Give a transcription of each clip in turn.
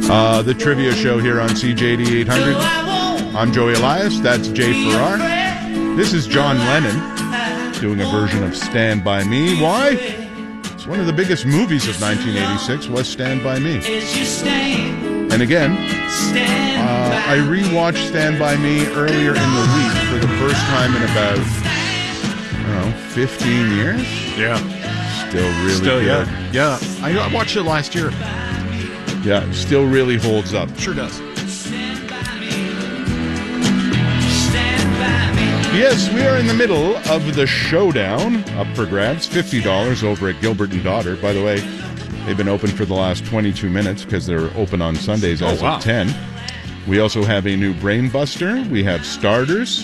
The trivia show here on CJD 800. I'm Joey Elias. That's Jay Farrar. This is John Lennon doing a version of Stand By Me. Why? It's one of the biggest movies of 1986 was Stand By Me. And again, I rewatched Stand By Me earlier in the week for the first time in about, 15 years? Yeah. Still really good. Yeah. I watched it last year. Yeah, still really holds up. Sure does. Yes, we are in the middle of the showdown. Up for grabs, $50 over at Gilbert and Daughter. By the way, they've been open for the last 22 minutes because they're open on Sundays as of 10. We also have a new Brain Buster. We have starters.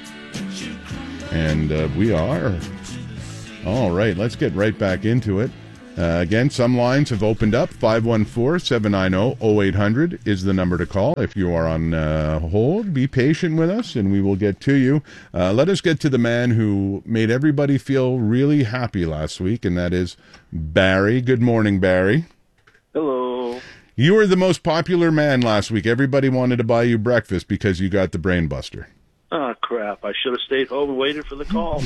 And we are... All right, let's get right back into it. Again, some lines have opened up. 514-790-0800 is the number to call. If you are on hold, be patient with us, and we will get to you. Let us get to the man who made everybody feel really happy last week, and that is Barry. Good morning, Barry. Hello. You were the most popular man last week. Everybody wanted to buy you breakfast because you got the Brain Buster. Oh, crap. I should have stayed home and waited for the call.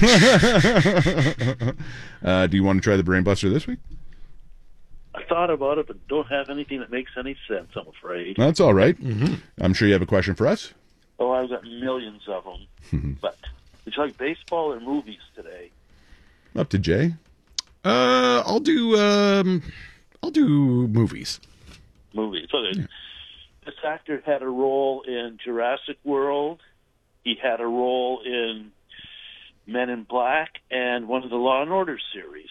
Do you want to try the Brain Buster this week? I thought about it, but don't have anything that makes any sense, I'm afraid. That's all right. Mm-hmm. I'm sure you have a question for us. Oh, I've got millions of them. But would you like baseball or movies today? Up to Jay. I'll do movies. Movies. Okay. Yeah. This actor had a role in Jurassic World. He had a role in Men in Black and one of the Law and Order series.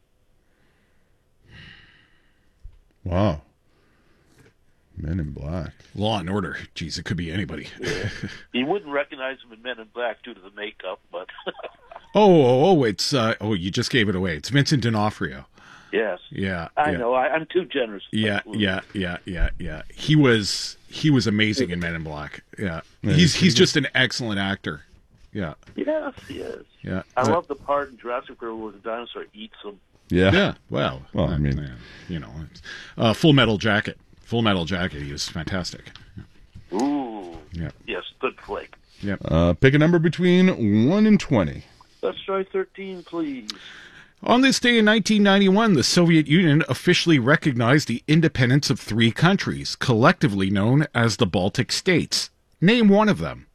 Wow. Men in Black. Law and Order. Jeez, it could be anybody. Yeah. You wouldn't recognize him in Men in Black due to the makeup, but... it's... you just gave it away. It's Vincent D'Onofrio. Yes. Yeah. I know. I'm too generous. Yeah. He was amazing in Men in Black. Yeah. He's just an excellent actor. Yeah. Yes, he is. Yeah. I love the part in Jurassic World where the dinosaur eats him. Yeah. Yeah. Well, I mean, Full Metal Jacket. Full Metal Jacket. He was fantastic. Ooh. Yeah. Yes, good flick. Yeah. Pick a number between 1 and 20. Let's try 13, please. On this day in 1991, the Soviet Union officially recognized the independence of 3 countries, collectively known as the Baltic States. Name one of them.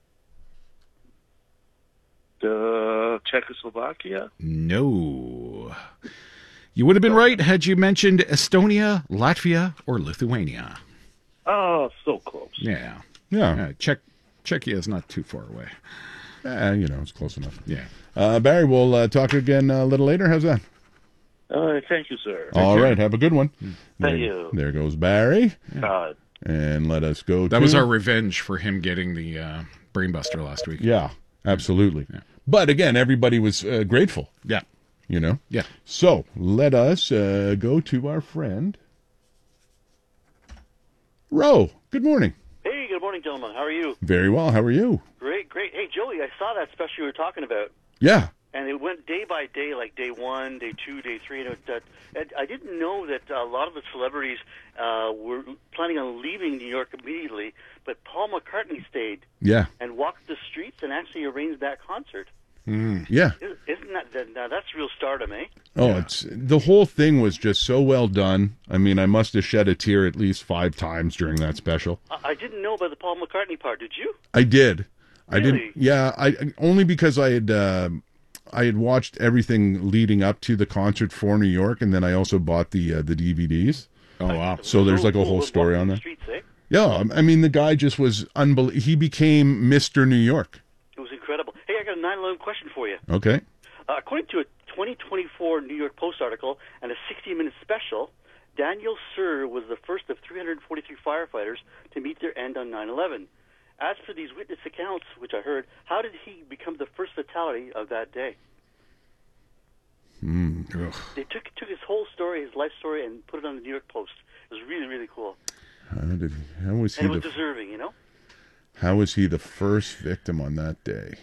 Czechoslovakia? No. You would have been right had you mentioned Estonia, Latvia, or Lithuania. Oh, so close. Yeah. Czechia is not too far away. It's close enough. Yeah. Barry, we'll talk again a little later. How's that? All right, thank you, sir. All right, have a good one. Thank you. There goes Barry. Yeah. And let us go That was our revenge for him getting the Brain Buster last week. Yeah, absolutely. Yeah. But again, everybody was grateful. Yeah. Yeah. So let us go to our friend, Ro. Good morning. Hey, good morning, gentlemen. How are you? Very well. How are you? Great. Hey, Joey, I saw that special you were talking about. Yeah. And it went day by day, like day 1, day 2, day 3. And I didn't know that a lot of the celebrities were planning on leaving New York immediately, but Paul McCartney stayed. Yeah. And walked the streets and actually arranged that concert. Yeah. Isn't that's real stardom, eh? Oh, yeah. The whole thing was just so well done. I mean, I must have shed a tear at least 5 times during that special. I didn't know about the Paul McCartney part. Did you? I did. Really? I didn't. Yeah, I only because I had watched everything leading up to the concert for New York, and then I also bought the DVDs. Oh wow! So there's like a whole story on that. Streets, eh? Yeah, I mean the guy just was unbelievable. He became Mr. New York. It was incredible. Hey, I got a 9/11 question for you. Okay. According to a 2024 New York Post article and a 60-minute special, Daniel Sir was the first of 343 firefighters to meet their end on 9/11. As for these witness accounts, which I heard, how did he become the first fatality of that day? They took his whole story, his life story, and put it on the New York Post. It was really, really cool. How was he? And it was deserving, How was he the first victim on that day?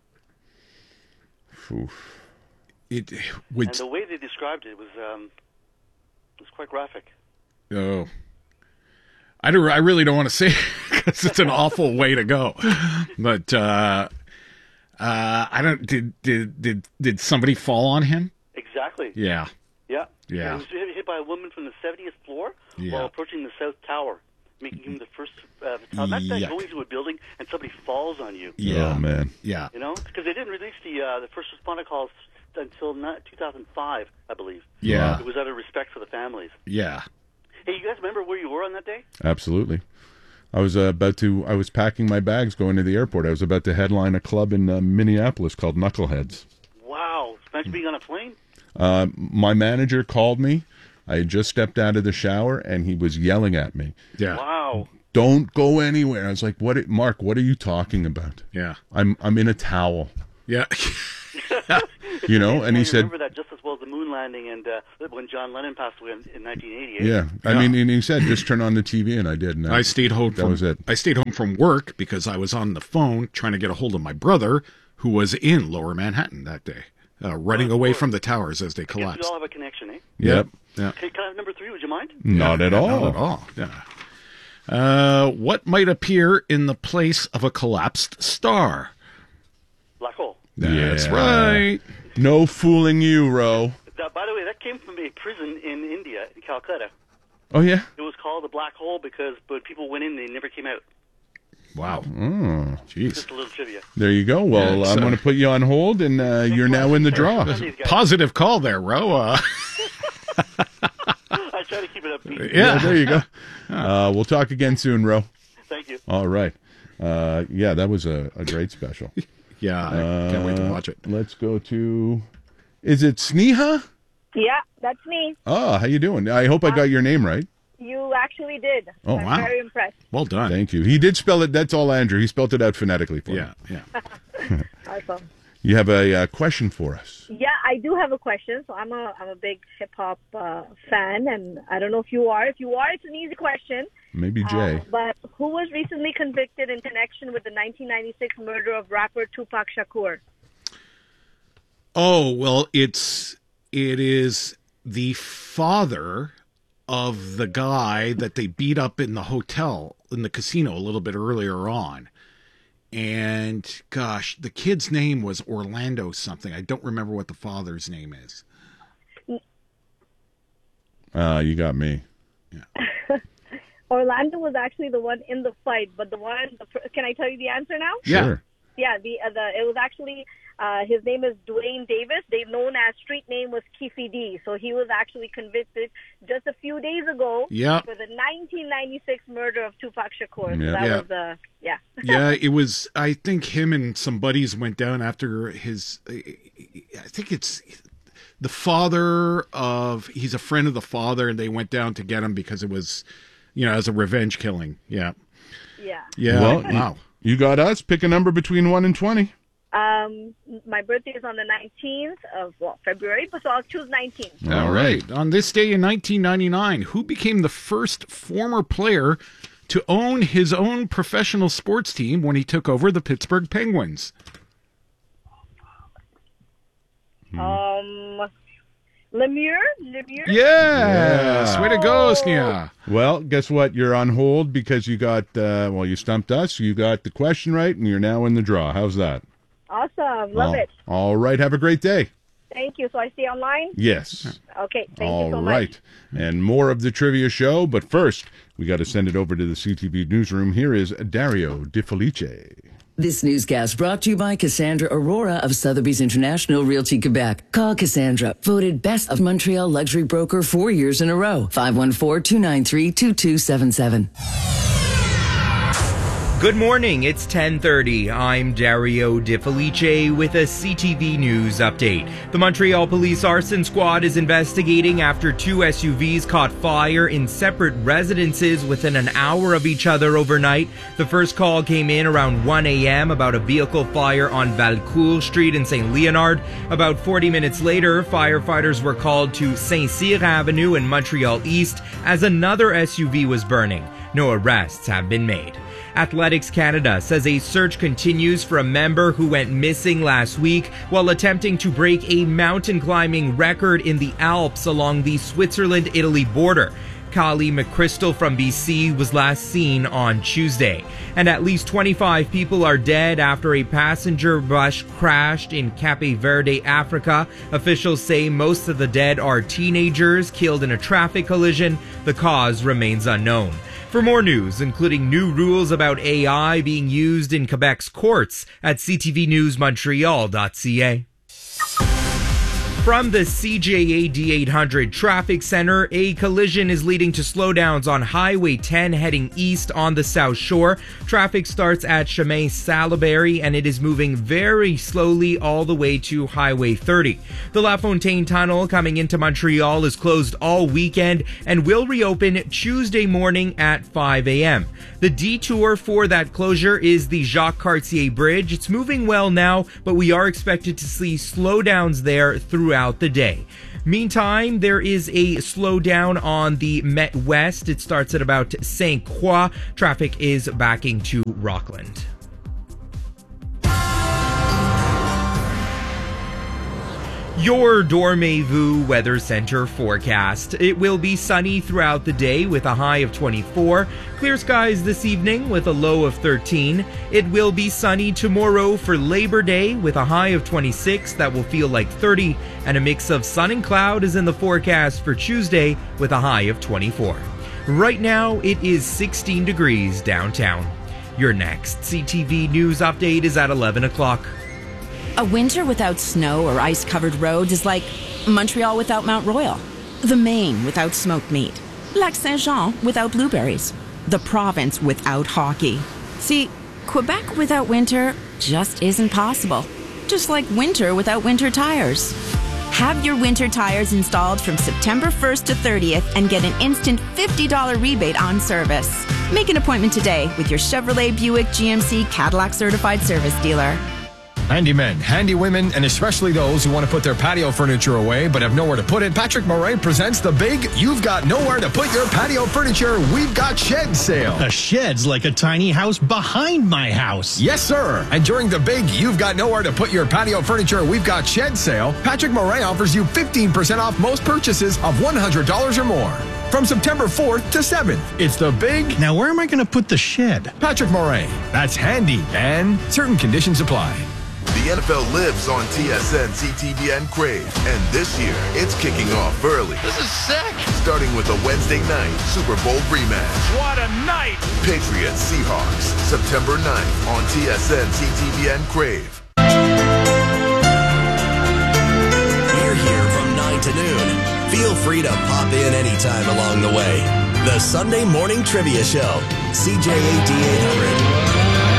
Oof. And the way they described it was quite graphic. Oh. I really don't want to say because it's an awful way to go. But I don't. Did somebody fall on him? Exactly. Yeah. Yeah. Yeah. He was hit by a woman from the 70th floor while approaching the South Tower, making him the first. Imagine that going to a building and somebody falls on you. Yeah. Oh, man. Yeah. You know, because they didn't release the first responder calls until 2005, I believe. Yeah. It was out of respect for the families. Yeah. Hey, you guys remember where you were on that day? Absolutely. I was I was packing my bags going to the airport. I was about to headline a club in Minneapolis called Knuckleheads. Wow. Imagine being on a plane. My manager called me. I had just stepped out of the shower, and he was yelling at me. Yeah. Wow. Don't go anywhere. I was like, Mark, what are you talking about? Yeah. I'm in a towel. Yeah. You know, and he I said, remember that just as well as the moon landing and when John Lennon passed away in 1988. yeah. I mean, and he said, just turn on the TV, and I did. And I stayed home. That was it. I stayed home from work because I was on the phone trying to get a hold of my brother, who was in Lower Manhattan that day, running away from the towers as they We collapsed. all have a connection, eh? Yep. Yeah. Okay, can I have number 3? Would you mind? Not at all. Not at all. Yeah. What might appear in the place of a collapsed star? Black hole. That's Yeah. right. No fooling you, Ro. By the way, that came from a prison in India, in Calcutta. Oh, yeah? It was called the black hole because when people went in, they never came out. Wow. Jeez. Just a little trivia. There you go. Well, Yeah, I'm going to put you on hold, and you're now in the draw. These guys. Positive call there, Ro. I try to keep it upbeat. Yeah. There you go. We'll talk again soon, Ro. Thank you. All right. Yeah, that was a great special. Yeah, I can't wait to watch it. Let's go to... Is it Sneha? Yeah, that's me. Oh, how you doing? I hope I got your name right. You actually did. Oh, I'm wow. very impressed. Well done. Thank you. He did spell it. That's all Andrew. He spelled it out phonetically for me. Yeah. Awesome. You have a question for us. Yeah, I do have a question. So I'm a big hip hop fan, and I don't know if you are. If you are, it's an easy question. Maybe Jay. But who was recently convicted in connection with the 1996 murder of rapper Tupac Shakur? Oh, well, it is the father of the guy that they beat up in the hotel, in the casino a little bit earlier on. And gosh, the kid's name was Orlando something. I don't remember what the father's name is. You got me. Orlando was actually the one in the fight, but can I tell you the answer now? Yeah. Sure. Yeah, it was actually his name is Dwayne Davis. They've known as street name was Keefe D. So he was actually convicted just a few days ago for the 1996 murder of Tupac Shakur. So that was Yeah, it was. I think him and some buddies went down after his. I think it's the father of. He's a friend of the father, and they went down to get him because it was, as a revenge killing. Yeah. Yeah. Well, Wow. You got us. Pick a number between 1 and 20. My birthday is on the 19th of February, so I'll choose 19. All right. On this day in 1999, who became the first former player to own his own professional sports team when he took over the Pittsburgh Penguins? Lemieux? Yes. Way to go, Sneha. Well, guess what? You're on hold because you got, you stumped us. You got the question right, and you're now in the draw. How's that? Awesome. Love it. All right. Have a great day. Thank you. So I stay online? Yes. Okay. Thank you so All much. right. And more of the trivia show. But first, we got to send it over to the CTV newsroom. Here is Dario Di Felice. This newscast brought to you by Cassandra Aurora of Sotheby's International Realty Quebec. Call Cassandra, voted best of Montreal luxury broker 4 years in a row. 514-293-2277. Good morning, it's 10:30. I'm Dario Di Felice with a CTV News update. The Montreal Police Arson Squad is investigating after 2 SUVs caught fire in separate residences within an hour of each other overnight. The first call came in around 1 a.m. about a vehicle fire on Valcourt Street in St. Leonard. About 40 minutes later, firefighters were called to Saint-Cyr Avenue in Montreal East as another SUV was burning. No arrests have been made. Athletics Canada says a search continues for a member who went missing last week while attempting to break a mountain climbing record in the Alps along the Switzerland-Italy border. Kali McChrystal from BC was last seen on Tuesday. And at least 25 people are dead after a passenger bus crashed in Cape Verde, Africa. Officials say most of the dead are teenagers killed in a traffic collision. The cause remains unknown. For more news, including new rules about AI being used in Quebec's courts, at ctvnewsmontreal.ca. From the CJAD 800 Traffic Center, a collision is leading to slowdowns on Highway 10 heading east on the South Shore. Traffic starts at Chemin Salaberry and it is moving very slowly all the way to Highway 30. The La Fontaine Tunnel coming into Montreal is closed all weekend and will reopen Tuesday morning at 5 a.m. The detour for that closure is the Jacques Cartier Bridge. It's moving well now, but we are expected to see slowdowns there throughout the day. Meantime, there is a slowdown on the Met West. It starts at about St. Croix. Traffic is backing to Rockland. Your Dormez-vous Weather Center forecast. It will be sunny throughout the day with a high of 24. Clear skies this evening with a low of 13. It will be sunny tomorrow for Labor Day with a high of 26 that will feel like 30. And a mix of sun and cloud is in the forecast for Tuesday with a high of 24. Right now, it is 16 degrees downtown. Your next CTV News update is at 11 o'clock. A winter without snow or ice-covered roads is like Montreal without Mount Royal, the Maine without smoked meat, Lac Saint-Jean without blueberries, the province without hockey. See, Quebec without winter just isn't possible. Just like winter without winter tires. Have your winter tires installed from September 1st to 30th and get an instant $50 rebate on service. Make an appointment today with your Chevrolet, Buick, GMC, Cadillac certified service dealer. Handy men, handy women, and especially those who want to put their patio furniture away but have nowhere to put it, Patrick Morin presents the big You've Got Nowhere to Put Your Patio Furniture We've Got Shed sale. A shed's like a tiny house behind my house. Yes, sir. And during the big You've Got Nowhere to Put Your Patio Furniture We've Got Shed sale, Patrick Morin offers you 15% off most purchases of $100 or more. From September 4th to 7th, it's the big... Now, where am I going to put the shed? Patrick Morin. That's handy, and certain conditions apply. The NFL lives on TSN, CTVN, Crave, and this year it's kicking off early. This is sick! Starting with a Wednesday night Super Bowl rematch. What a night! Patriots Seahawks, September 9th on TSN, CTVN, Crave. We're here from 9 to noon. Feel free to pop in anytime along the way. The Sunday Morning Trivia Show, CJAD 800.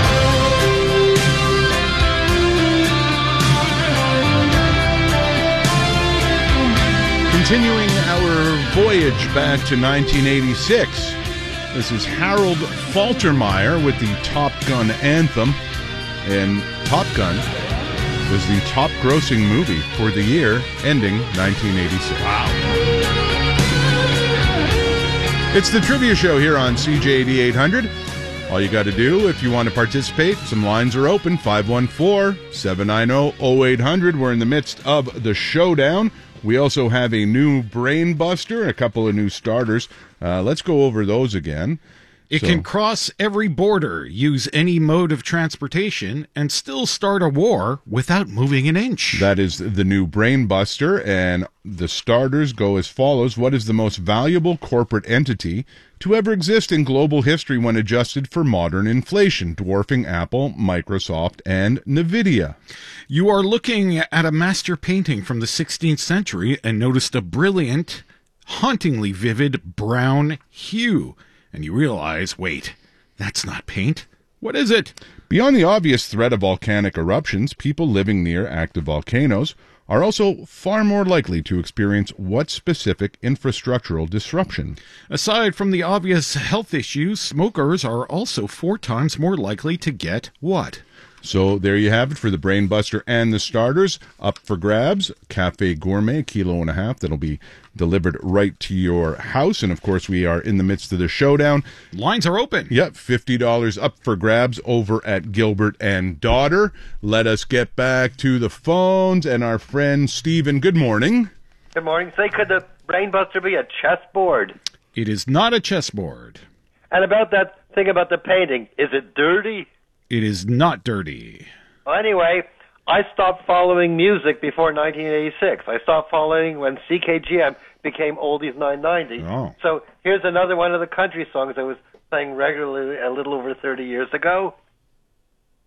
Continuing our voyage back to 1986, this is Harold Faltermeyer with the Top Gun anthem. And Top Gun was the top grossing movie for the year ending 1986. Wow. It's the trivia show here on CJAD 800. All you got to do if you want to participate, some lines are open, 514-790-0800. We're in the midst of the showdown. We also have a new Brain Buster and a couple of new starters. Let's go over those again. It can cross every border, use any mode of transportation, and still start a war without moving an inch. That is the new Brain Buster, and the starters go as follows. What is the most valuable corporate entity to ever exist in global history when adjusted for modern inflation, dwarfing Apple, Microsoft, and NVIDIA? You are looking at a master painting from the 16th century and noticed a brilliant, hauntingly vivid brown hue. And you realize, wait, that's not paint. What is it? Beyond the obvious threat of volcanic eruptions, people living near active volcanoes are also far more likely to experience what specific infrastructural disruption? Aside from the obvious health issues, smokers are also 4 times more likely to get what? So there you have it for the Brain Buster and the starters. Up for grabs, Cafe Gourmet, 1.5 kilos. That'll be delivered right to your house. And, of course, we are in the midst of the showdown. Lines are open. Yep, $50 up for grabs over at Gilbert and Daughter. Let us get back to the phones. And our friend Stephen, good morning. Good morning. Say, could the Brain Buster be a chessboard? It is not a chessboard. And about that thing about the painting, is it dirty? It is not dirty. Well, anyway, I stopped following music before 1986. I stopped following when CKGM became Oldies 990. Oh. So here's another one of the country songs I was playing regularly a little over 30 years ago.